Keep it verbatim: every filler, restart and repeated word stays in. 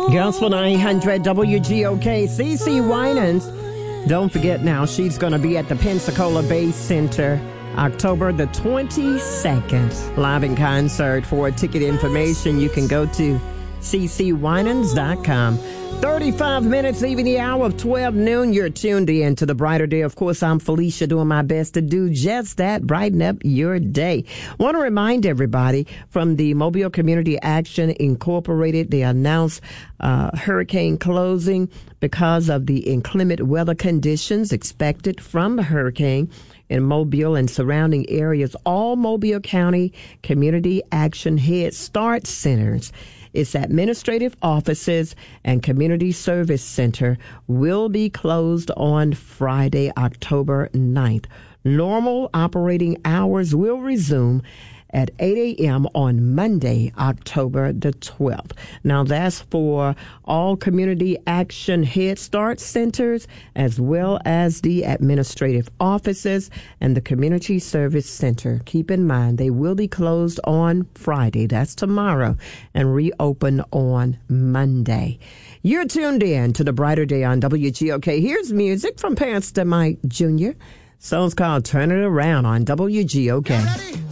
Gospel nine hundred W G O K. CeCe Winans. Don't forget now, she's going to be at the Pensacola Bay Center October the twenty-second. Live in concert. For ticket information, you can go to c c winans dot com. thirty-five minutes, leaving the hour of twelve noon. You're tuned in to the Brighter Day. Of course, I'm Felicia, doing my best to do just that, brighten up your day. Want to remind everybody from the Mobile Community Action Incorporated, they announced uh, hurricane closing because of the inclement weather conditions expected from the hurricane in Mobile and surrounding areas. All Mobile County Community Action Head Start Centers, its administrative offices and community service center will be closed on Friday, October ninth. Normal operating hours will resume at eight a.m. on Monday, October the twelfth. Now, that's for all community action Head Start centers, as well as the administrative offices and the community service center. Keep in mind, they will be closed on Friday, that's tomorrow, and reopen on Monday. You're tuned in to the Brighter Day on W G O K. Here's music from Pastor Mike Junior Song's called Turn It Around on W G O K.